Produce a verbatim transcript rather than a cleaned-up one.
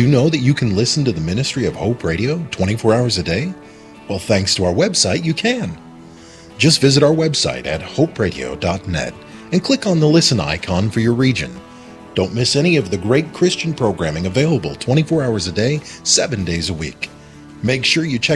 you know that you can listen to the Ministry of Hope Radio twenty-four hours a day? Well, thanks to our website, you can. Just visit our website at hope radio dot net and click on the listen icon for your region. Don't miss any of the great Christian programming available twenty-four hours a day, seven days a week. Make sure you check